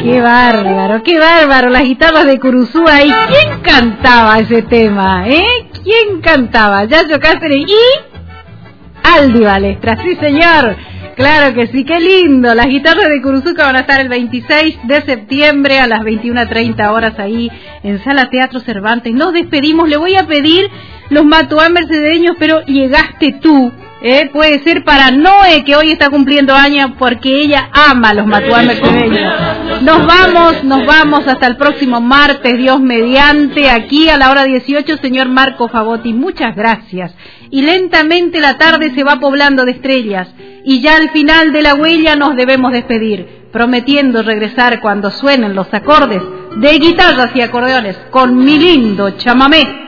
Qué bárbaro, las guitarras de Curuzúa. ¿Y quién cantaba ese tema? ¿Quién cantaba? Yayo Cáceres y Aldi Balestra, sí señor. Claro que sí, qué lindo. Las guitarras de Curuzuca van a estar el 26 de septiembre a las 21:30 horas ahí en Sala Teatro Cervantes. Nos despedimos, le voy a pedir los Matuá mercedeños, pero llegaste tú. Puede ser para Noé, que hoy está cumpliendo años, porque ella ama los Matuá mercedeños. Nos vamos hasta el próximo martes, Dios mediante, aquí a la hora 18, señor Marco Favotti, muchas gracias. Y lentamente la tarde se va poblando de estrellas, y ya al final de la huella nos debemos despedir, prometiendo regresar cuando suenen los acordes de guitarras y acordeones con mi lindo chamamé.